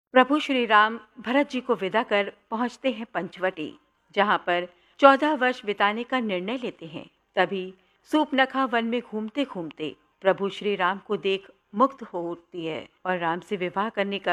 प्रभु श्री राम भरत जी को विदा कर पहुंचते हैं पंचवटी, जहां पर 14 वर्ष बिताने का निर्णय लेते हैं। तभी सूपनखा वन में घूमते घूमते प्रभु श्री राम को देख मुग्ध हो उठती है और राम से विवाह करने का